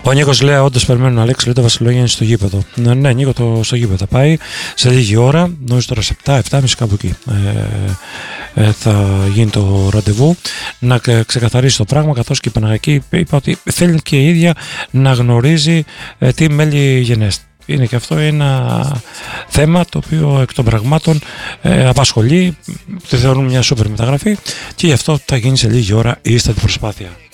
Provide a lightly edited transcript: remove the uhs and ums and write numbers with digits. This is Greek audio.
Ο Νίκος λέει: όντως περιμένουν Αλέξη, λέει το Βασιλόγιαννη στο γήπεδο. Ναι, Νίκο, στο γήπεδο θα πάει σε λίγη ώρα. Νομίζω τώρα σε 7.30 κάπου εκεί θα γίνει το ραντεβού. Να ξεκαθαρίσει το πράγμα, καθώς και η Παναγιακή είπε ότι θέλει και η ίδια να γνωρίζει τι μέλη γενέστε. Είναι και αυτό ένα θέμα το οποίο εκ των πραγμάτων απασχολεί, τη θεωρούν μια σούπερ μεταγραφή και γι' αυτό θα γίνει σε λίγη ώρα η ίστατη προσπάθεια.